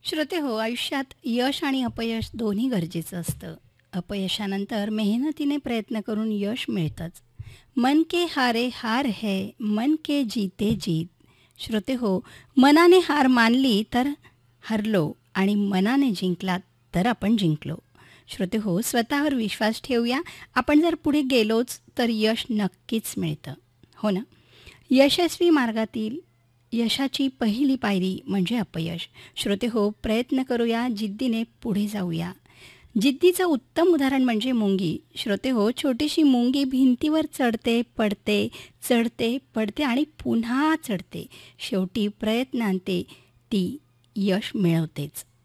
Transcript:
श्रोते हो, आयुष्यात यश आणि अपयश दोन्ही गरजेचं असतं. अपयशानंतर मेहनतीने प्रयत्न करून यश मिळतंच. मन के हारे हार है, मन के जीते जीत. श्रोते हो, मनाने हार मानली तर हरलो आणि मनाने जिंकलात तर आपण जिंकलो. श्रोते हो, स्वतःवर विश्वास ठेवूया. आपण जर पुढे गेलोच तर यश नक्कीच मिळतं. हो ना? यशस्वी मार्गातील यशाची पहिली पायरी म्हणजे अपयश. श्रोते हो, प्रयत्न करूया, जिद्दीने पुढे जाऊया. जिद्दीचं उत्तम उदाहरण म्हणजे मुंगी. श्रोते हो, छोटीशी मुंगी भिंतीवर चढते, पडते, चढते, पडते आणि पुन्हा चढते. शेवटी प्रयत्नांते ती यश मिळवतेच.